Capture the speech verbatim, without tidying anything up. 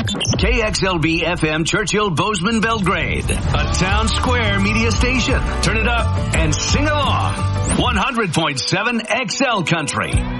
K X L B F M Churchill Bozeman Belgrade, a town square media station. Turn it up and sing along. one hundred point seven X L Country.